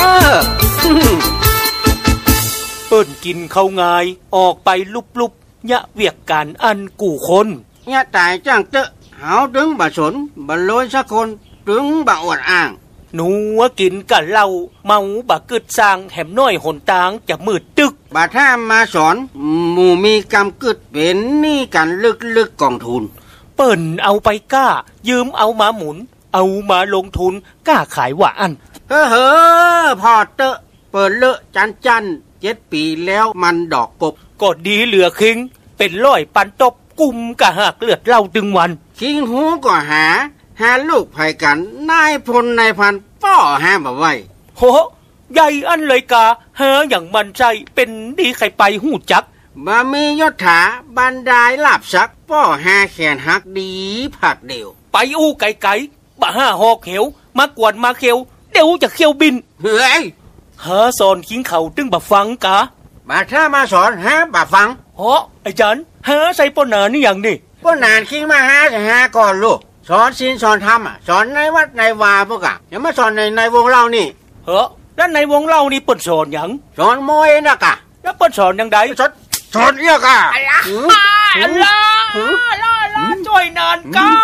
เปิ้นกินเข้าง่ายออกไปลุบๆยะเวียกการอันกูคนยะตายจ้างเตอะหาวถึงบ่สนบ่โลยสักคนถึงบ่อวดอ้างหนูว่ากินกันเหล้าเมาบ่กึดสร้างแหมน้อยหนตางจะมืดตึกบ่ถ้ามาสอนหมู่มีกรรมกึดเป็นนี่กันลึกๆกองทุนเปิ้นเอาไปกล้ายืมเอามาหมุนเอามาลงทุนกล้าขายว่าอันเฮ้อพอเตอะเปิดเลอะจัน7 ปีแล้วมันดอกกบก็ดีเหลือคิงเป็นร้อยปันตบกุมกะหักเลือดเล่าตึงวันคิงหูก็หาลูกไผกันนายพลนายพันป้อหาบ่ไว้โหใหญ่อันเลยกาหาอย่างมันใจเป็นดีใครไปหู้จักบ่มียศถาบันไดลาบสักป้อหาแขนหักดีผักเดียวไปอู้ไกลๆบ่ห้าหอกเหวมากวนมาเขียวเดี๋ยวจะเขียวบินเฮ้ยหาสอนคิงเขาตึงบ่ฟังกะบ่ถ้ามาสอนหาบ่ฟังโหไอ้จันหาใส่ป้อนานนี่อย่างนี่ป้อนานคิงมาหาก่อนลูกสอนศีลสอนธรรมสอนในวัดในวาพวกอะอย่ามาสอนในวงเรานี่แล้วในวงเรานี่เปิ้นสอนหยังสอนมวยนะกะแล้วเปิ้นสอนจังไดสอนเอียกะอัลลาช่วยนานกา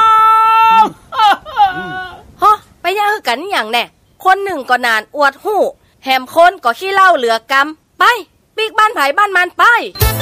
ฮะไปย่าคือกันอย่างแน่คนหนึ่งก็นานอวดหู้แหมคนก็ขี้เหล้าเหลือกรรมไปปีกบ้านไผบ้านมันไป